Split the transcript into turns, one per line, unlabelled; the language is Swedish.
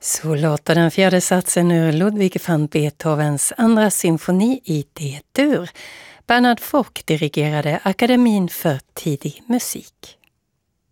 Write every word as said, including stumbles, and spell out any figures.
Så låter den fjärde satsen ur Ludwig van Beethovens andra symfoni i D-dur. Bernhard Fock dirigerade Akademin för tidig musik.